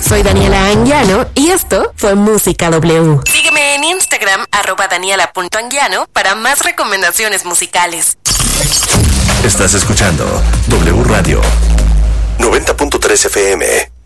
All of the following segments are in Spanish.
Soy Daniela Anguiano y esto fue Música W. Sígueme en Instagram, @daniela.anguiano, para más recomendaciones musicales. Estás escuchando W Radio 90.3 FM.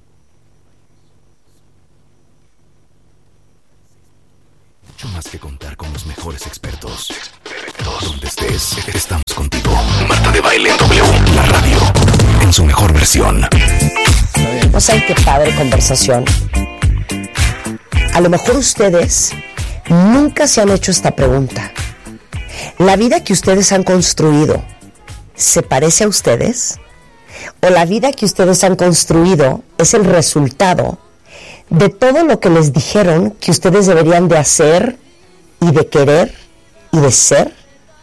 Mucho más que contar con los mejores expertos. Donde estés, estamos contigo. Marta de Baile en W, la radio, en su mejor versión. No saben qué padre conversación. A lo mejor ustedes nunca se han hecho esta pregunta. ¿La vida que ustedes han construido se parece a ustedes? ¿O la vida que ustedes han construido es el resultado de todo lo que les dijeron que ustedes deberían de hacer y de querer y de ser?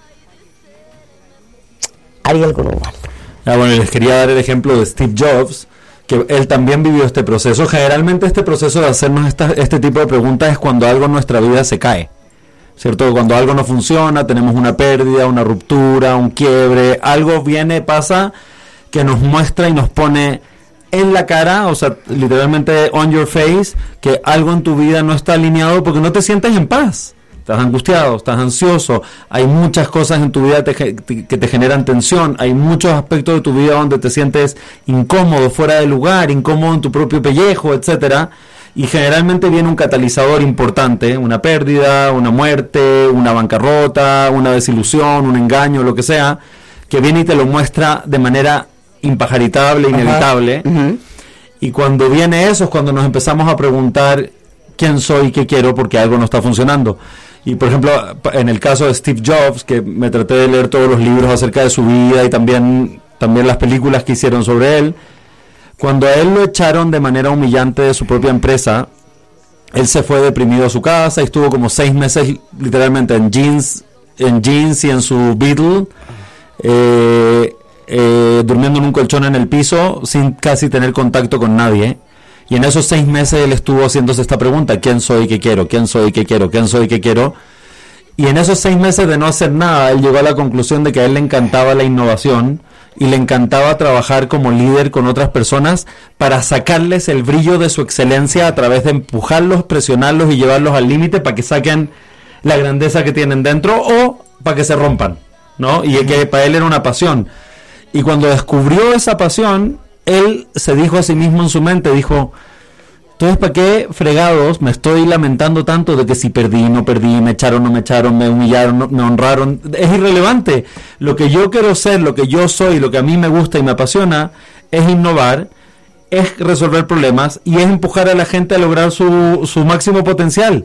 Ariel Grunwald. Bueno, les quería dar el ejemplo de Steve Jobs, que él también vivió este proceso. Generalmente este proceso de hacernos este tipo de preguntas es cuando algo en nuestra vida se cae, ¿cierto? Cuando algo no funciona, tenemos una pérdida, una ruptura, un quiebre, algo viene, pasa, que nos muestra y nos pone en la cara, o sea, literalmente on your face, que algo en tu vida no está alineado porque no te sientes en paz. Estás angustiado, estás ansioso, hay muchas cosas en tu vida que te generan tensión, hay muchos aspectos de tu vida donde te sientes incómodo, fuera de lugar, incómodo en tu propio pellejo, etcétera. Y generalmente viene un catalizador importante, una pérdida, una muerte, una bancarrota, una desilusión, un engaño, lo que sea, que viene y te lo muestra de manera impajaritable, inevitable. Uh-huh. Y cuando viene eso es cuando nos empezamos a preguntar quién soy, qué quiero, porque algo no está funcionando. Y por ejemplo, en el caso de Steve Jobs, que me traté de leer todos los libros acerca de su vida y también las películas que hicieron sobre él, cuando a él lo echaron de manera humillante de su propia empresa, él se fue deprimido a su casa y estuvo como 6 meses literalmente en jeans y en su Beetle, durmiendo en un colchón en el piso sin casi tener contacto con nadie. Y en esos 6 meses él estuvo haciéndose esta pregunta: ¿quién soy, qué quiero? ¿Quién soy, qué quiero? ¿Quién soy, qué quiero? Y en esos 6 meses de no hacer nada, él llegó a la conclusión de que a él le encantaba la innovación y le encantaba trabajar como líder con otras personas para sacarles el brillo de su excelencia a través de empujarlos, presionarlos y llevarlos al límite para que saquen la grandeza que tienen dentro o para que se rompan, ¿no? Y que para él era una pasión. Y cuando descubrió esa pasión, él se dijo a sí mismo en su mente, dijo: entonces, ¿para qué fregados me estoy lamentando tanto de que si perdí, no perdí, me echaron, no me echaron, me humillaron, no, me honraron? Es irrelevante. Lo que yo quiero ser, lo que yo soy, lo que a mí me gusta y me apasiona, es innovar, es resolver problemas y es empujar a la gente a lograr su máximo potencial.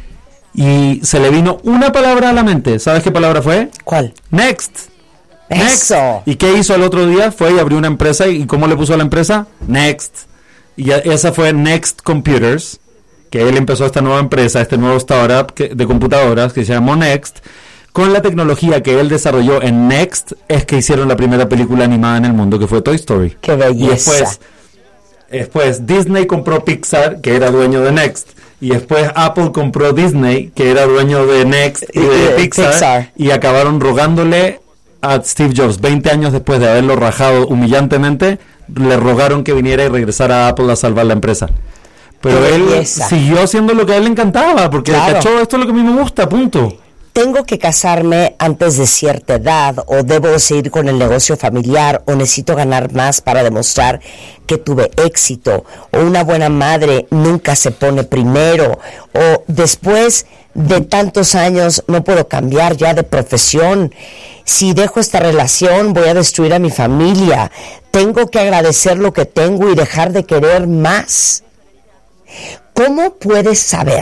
Y se le vino una palabra a la mente. ¿Sabes qué palabra fue? ¿Cuál? Next. Eso. ¿Y qué hizo al otro día? Fue y abrió una empresa. ¿Y cómo le puso a la empresa? Next. Y esa fue Next Computers, que él empezó esta nueva empresa, este nuevo startup de computadoras que se llamó Next. Con la tecnología que él desarrolló en Next es que hicieron la primera película animada en el mundo, que fue Toy Story. ¡Qué belleza! Y después Disney compró Pixar, que era dueño de Next. Y después Apple compró Disney, que era dueño de Next y de Pixar. Y acabaron rogándole a Steve Jobs, 20 años después de haberlo rajado humillantemente, le rogaron que viniera y regresara a Apple a salvar la empresa. Pero él siguió haciendo lo que a él le encantaba, porque cachó, esto es lo que a mí me gusta, punto. Tengo que casarme antes de cierta edad, o debo seguir con el negocio familiar, o necesito ganar más para demostrar que tuve éxito, o una buena madre nunca se pone primero, o después de tantos años no puedo cambiar ya de profesión. Si dejo esta relación voy a destruir a mi familia. Tengo que agradecer lo que tengo y dejar de querer más. ¿Cómo puedes saber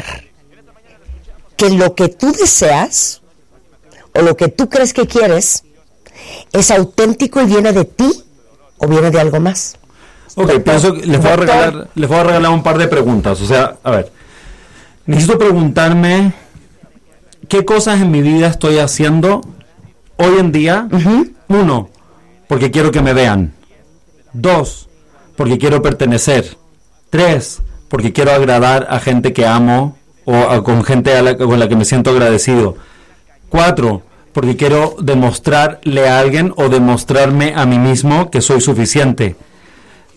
que lo que tú deseas o lo que tú crees que quieres es auténtico y viene de ti o viene de algo más? Ok, por eso les voy a regalar un par de preguntas. O sea, a ver, necesito preguntarme qué cosas en mi vida estoy haciendo hoy en día. 1, porque quiero que me vean. 2, porque quiero pertenecer. 3, porque quiero agradar a gente que amo o con gente con la que me siento agradecido. 4, porque quiero demostrarle a alguien o demostrarme a mí mismo que soy suficiente.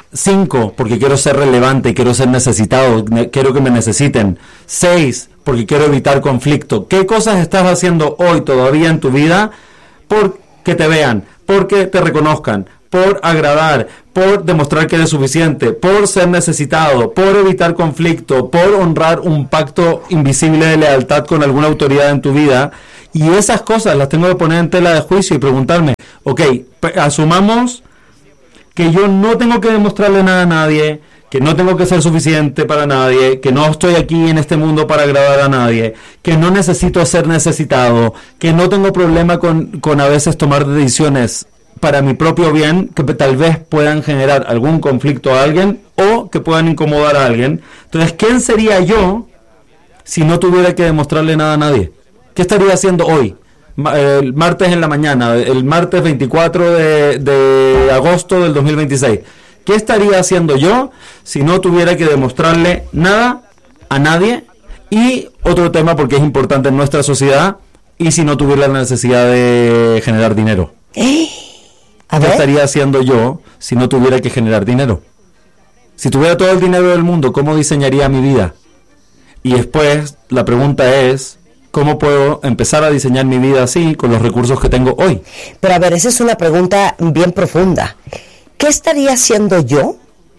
5, porque quiero ser relevante, quiero ser necesitado, quiero que me necesiten. 6, porque quiero evitar conflicto. ¿Qué cosas estás haciendo hoy todavía en tu vida por que te vean, porque te reconozcan, por agradar, por demostrar que eres suficiente, por ser necesitado, por evitar conflicto, por honrar un pacto invisible de lealtad con alguna autoridad en tu vida? Y esas cosas las tengo que poner en tela de juicio y preguntarme, ok, asumamos que yo no tengo que demostrarle nada a nadie, que no tengo que ser suficiente para nadie, que no estoy aquí en este mundo para agradar a nadie, que no necesito ser necesitado, que no tengo problema con a veces tomar decisiones para mi propio bien, que tal vez puedan generar algún conflicto a alguien o que puedan incomodar a alguien. Entonces, ¿quién sería yo si no tuviera que demostrarle nada a nadie? ¿Qué estaría haciendo hoy? El martes en la mañana, el martes 24 de agosto del 2026. ¿Qué estaría haciendo yo si no tuviera que demostrarle nada a nadie? Y otro tema, porque es importante en nuestra sociedad, y si no tuviera la necesidad de generar dinero. ¿Qué estaría haciendo yo si no tuviera que generar dinero? Si tuviera todo el dinero del mundo, ¿cómo diseñaría mi vida? Y después la pregunta es, ¿cómo puedo empezar a diseñar mi vida así con los recursos que tengo hoy? Pero a ver, esa es una pregunta bien profunda. ¿Qué estaría haciendo yo?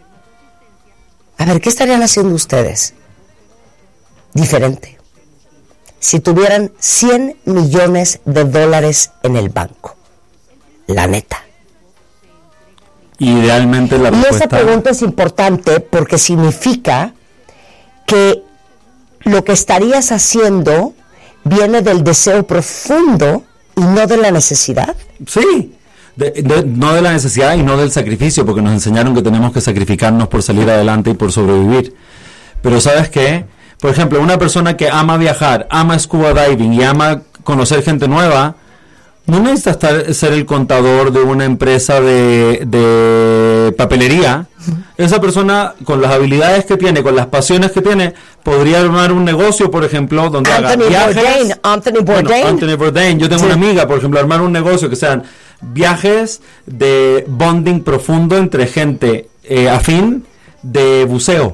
A ver, ¿qué estarían haciendo ustedes diferente si tuvieran $100 millones en el banco? La neta. Idealmente la respuesta... Y esa pregunta es importante porque significa que lo que estarías haciendo viene del deseo profundo y no de la necesidad. Sí. No de la necesidad y no del sacrificio, porque nos enseñaron que tenemos que sacrificarnos por salir adelante y por sobrevivir. Pero ¿sabes qué? Por ejemplo, una persona que ama viajar, ama scuba diving y ama conocer gente nueva, no necesita ser el contador de una empresa de papelería. Esa persona, con las habilidades que tiene, con las pasiones que tiene, podría armar un negocio, por ejemplo, donde haga viajes. Anthony Bourdain. Yo tengo una amiga, por ejemplo, armar un negocio que sean viajes de bonding profundo entre gente afín de buceo.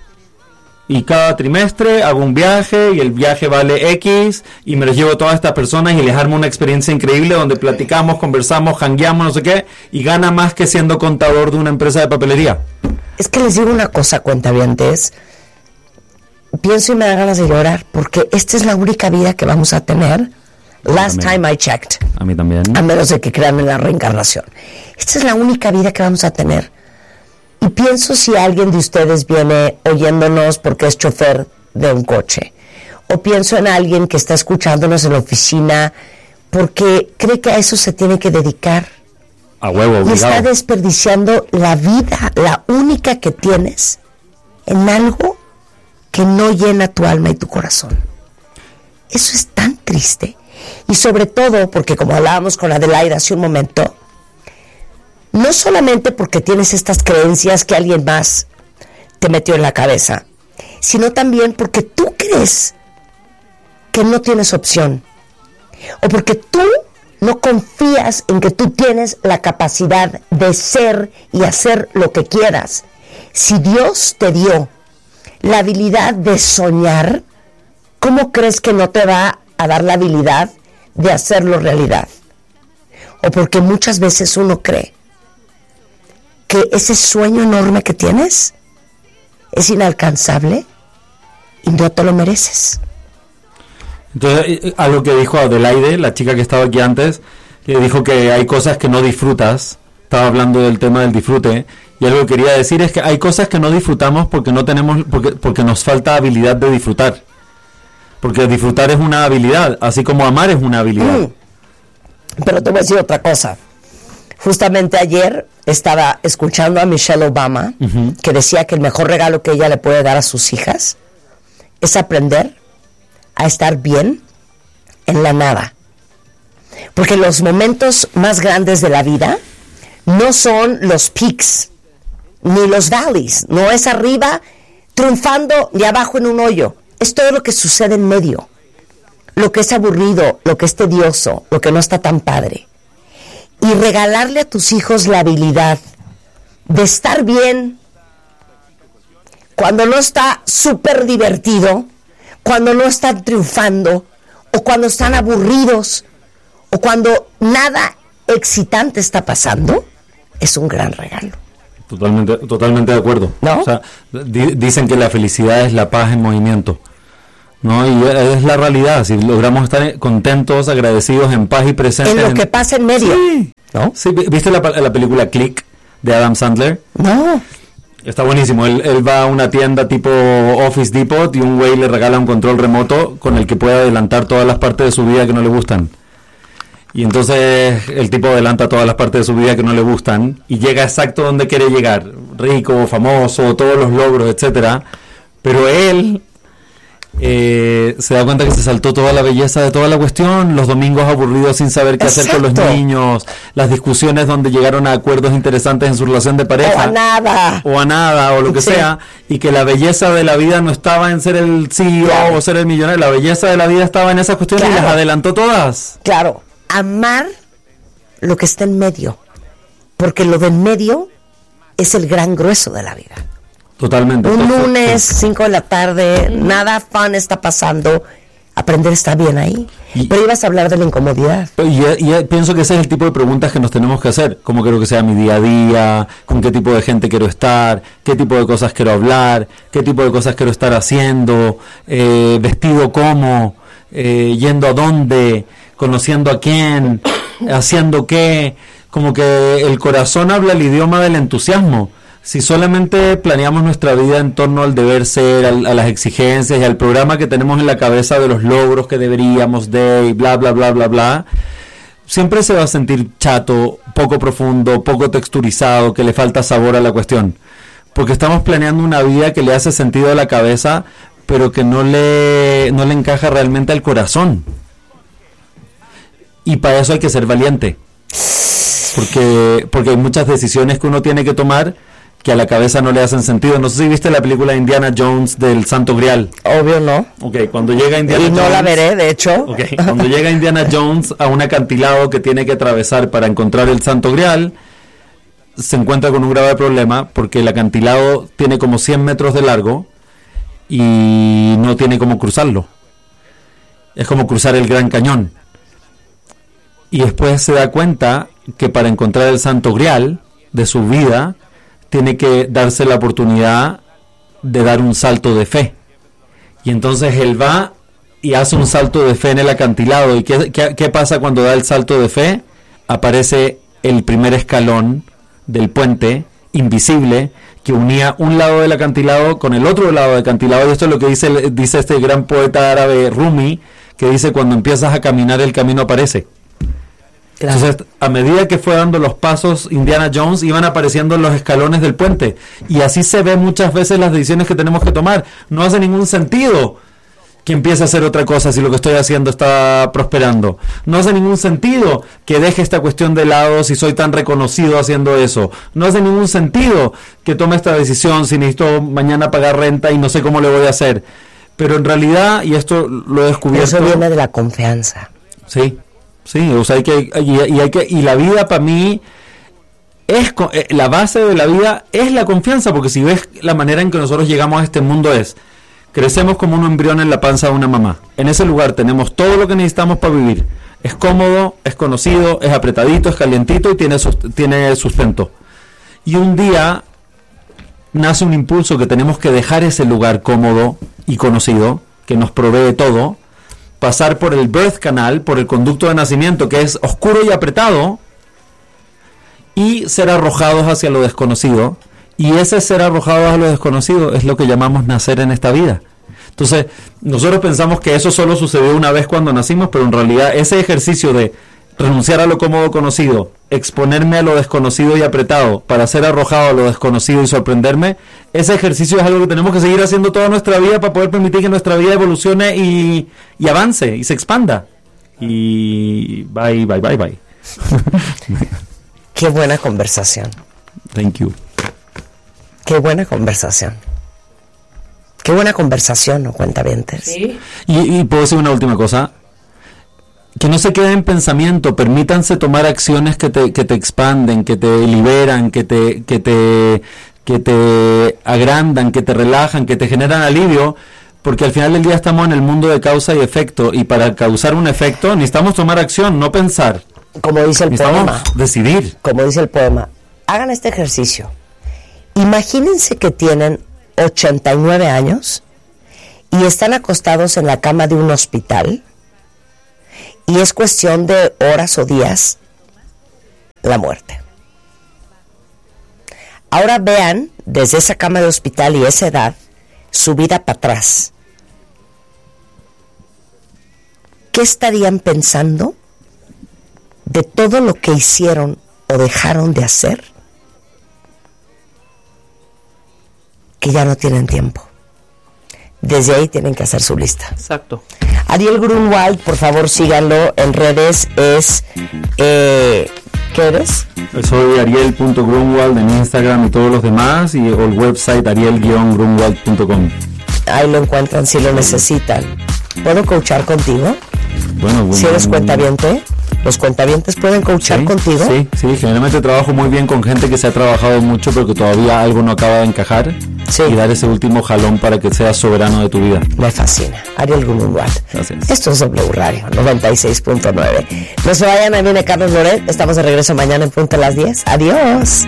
Y cada trimestre hago un viaje y el viaje vale X y me los llevo a todas estas personas y les armo una experiencia increíble donde platicamos, conversamos, jangueamos, no sé qué, y gana más que siendo contador de una empresa de papelería. Es que les digo una cosa, cuentavientes, pienso y me da ganas de llorar porque esta es la única vida que vamos a tener. Last time I checked. A mí también. A menos de que crean en la reencarnación. Esta es la única vida que vamos a tener. Y pienso si alguien de ustedes viene oyéndonos porque es chofer de un coche. O pienso en alguien que está escuchándonos en la oficina porque cree que a eso se tiene que dedicar. A huevo, obligado. Y está desperdiciando la vida, la única que tienes, en algo que no llena tu alma y tu corazón. Eso es tan triste. Y sobre todo, porque como hablábamos con Adelaida hace un momento, no solamente porque tienes estas creencias que alguien más te metió en la cabeza, sino también porque tú crees que no tienes opción, o porque tú no confías en que tú tienes la capacidad de ser y hacer lo que quieras. Si Dios te dio la habilidad de soñar, ¿cómo crees que no te va a dar la habilidad de hacerlo realidad? O porque muchas veces uno cree que ese sueño enorme que tienes es inalcanzable y no te lo mereces. Entonces, a lo que dijo Adelaide, la chica que estaba aquí antes, que dijo que hay cosas que no disfrutas, estaba hablando del tema del disfrute, y algo que quería decir es que hay cosas que no disfrutamos porque no tenemos, porque nos falta habilidad de disfrutar. Porque disfrutar es una habilidad, así como amar es una habilidad. Pero te voy a decir otra cosa. Justamente ayer estaba escuchando a Michelle Obama, que decía que el mejor regalo que ella le puede dar a sus hijas es aprender a estar bien en la nada. Porque los momentos más grandes de la vida no son los peaks, ni los valleys. No es arriba triunfando ni abajo en un hoyo. Es todo lo que sucede en medio. Lo que es aburrido, lo que es tedioso, lo que no está tan padre. Y regalarle a tus hijos la habilidad de estar bien, cuando no está súper divertido, cuando no están triunfando, o cuando están aburridos, o cuando nada excitante está pasando, es un gran regalo. Totalmente de acuerdo. ¿No? O sea, dicen que la felicidad es la paz en movimiento, ¿no? Y es la realidad. Si logramos estar contentos, agradecidos, en paz y presentes en lo que pasa en medio. Sí. ¿No? Sí, ¿viste la película Click de Adam Sandler? No. Está buenísimo. Él va a una tienda tipo Office Depot y un güey le regala un control remoto con el que puede adelantar todas las partes de su vida que no le gustan. Y entonces el tipo adelanta todas las partes de su vida que no le gustan y llega exacto donde quiere llegar, rico, famoso, todos los logros, etcétera. Pero él se da cuenta que se saltó toda la belleza de toda la cuestión, los domingos aburridos sin saber qué hacer con los niños, las discusiones donde llegaron a acuerdos interesantes en su relación de pareja, o a nada, o lo que sea, y que la belleza de la vida no estaba en ser el CEO o ser el millonario, la belleza de la vida estaba en esas cuestiones y las adelantó todas. Claro, amar lo que está en medio, porque lo de en medio es el gran grueso de la vida. Totalmente. Un lunes, 5 de la tarde, nada fun está pasando. Aprender está bien ahí. Pero ibas a hablar de la incomodidad. Y pienso que ese es el tipo de preguntas que nos tenemos que hacer. ¿Cómo quiero que sea mi día a día? ¿Con qué tipo de gente quiero estar? ¿Qué tipo de cosas quiero hablar? ¿Qué tipo de cosas quiero estar haciendo? ¿Vestido cómo? ¿Yendo a dónde? ¿Conociendo a quién? ¿Haciendo qué? Como que el corazón habla el idioma del entusiasmo. Si solamente planeamos nuestra vida en torno al deber ser, a las exigencias y al programa que tenemos en la cabeza de los logros que deberíamos de y bla, bla, bla, bla, bla, siempre se va a sentir chato, poco profundo, poco texturizado, que le falta sabor a la cuestión. Porque estamos planeando una vida que le hace sentido a la cabeza, pero que no le encaja realmente al corazón. Y para eso hay que ser valiente. Porque hay muchas decisiones que uno tiene que tomar que a la cabeza no le hacen sentido. No sé si viste la película de Indiana Jones del Santo Grial. Obvio no. Ok, cuando llega Indiana Jones... Y no la veré, de hecho. Ok, cuando llega Indiana Jones a un acantilado que tiene que atravesar para encontrar el Santo Grial, se encuentra con un grave problema porque el acantilado tiene como 100 metros de largo y no tiene cómo cruzarlo. Es como cruzar el Gran Cañón. Y después se da cuenta que para encontrar el Santo Grial de su vida tiene que darse la oportunidad de dar un salto de fe. Y entonces él va y hace un salto de fe en el acantilado. ¿Y qué pasa cuando da el salto de fe? Aparece el primer escalón del puente invisible que unía un lado del acantilado con el otro lado del acantilado. Y esto es lo que dice este gran poeta árabe Rumi, que dice: cuando empiezas a caminar el camino aparece. Claro. Entonces, a medida que fue dando los pasos Indiana Jones, iban apareciendo los escalones del puente. Y así se ve muchas veces las decisiones que tenemos que tomar. No hace ningún sentido que empiece a hacer otra cosa si lo que estoy haciendo está prosperando. No hace ningún sentido que deje esta cuestión de lado si soy tan reconocido haciendo eso. No hace ningún sentido que tome esta decisión si necesito mañana pagar renta y no sé cómo le voy a hacer. Pero en realidad, y esto lo he descubierto... Eso viene de la confianza. Sí. Sí, o sea, y la vida para mí es la base de la vida es la confianza, porque si ves la manera en que nosotros llegamos a este mundo crecemos como un embrión en la panza de una mamá. En ese lugar tenemos todo lo que necesitamos para vivir. Es cómodo, es conocido, es apretadito, es calientito y tiene sustento. Y un día nace un impulso que tenemos que dejar ese lugar cómodo y conocido, que nos provee todo, pasar por el birth canal, por el conducto de nacimiento, que es oscuro y apretado, y ser arrojados hacia lo desconocido. Y ese ser arrojados a lo desconocido es lo que llamamos nacer en esta vida. Entonces, nosotros pensamos que eso solo sucedió una vez cuando nacimos, pero en realidad ese ejercicio de renunciar a lo cómodo conocido, exponerme a lo desconocido y apretado para ser arrojado a lo desconocido y sorprenderme, ese ejercicio es algo que tenemos que seguir haciendo toda nuestra vida para poder permitir que nuestra vida evolucione y avance y se expanda. Y bye. Qué buena conversación. Thank you. Qué buena conversación. Qué buena conversación, ¿no, cuentavientes? Sí. Y puedo decir una última cosa. que no se queden en pensamiento, permítanse tomar acciones que te expanden, que te liberan, que te agrandan, que te relajan, que te generan alivio, porque al final del día estamos en el mundo de causa y efecto, y para causar un efecto necesitamos tomar acción, no pensar. Como dice el poema. Decidir. Como dice el poema. Hagan este ejercicio. Imagínense que tienen 89 años y están acostados en la cama de un hospital y es cuestión de horas o días la muerte. Ahora vean desde esa cama de hospital y esa edad su vida para atrás. ¿Qué estarían pensando de todo lo que hicieron o dejaron de hacer que ya no tienen tiempo? Desde ahí tienen que hacer su lista. Exacto. Ariel Grunwald, por favor síganlo en redes, es ¿qué eres? Soy ariel.grunwald en Instagram y todos los demás, y o el website ariel-grunwald.com. Ahí lo encuentran si lo necesitan. ¿Puedo coachar contigo? Bueno, si eres cuentaviente, los cuentavientes pueden coachar contigo. Sí, generalmente trabajo muy bien con gente que se ha trabajado mucho pero que todavía algo no acaba de encajar, y dar ese último jalón para que seas soberano de tu vida. Me fascina. Ariel Grunwald. Gracias. Esto es W Radio 96.9. No se vayan, ahí viene Carlos Loret. Estamos de regreso mañana en punto a las 10. Adiós.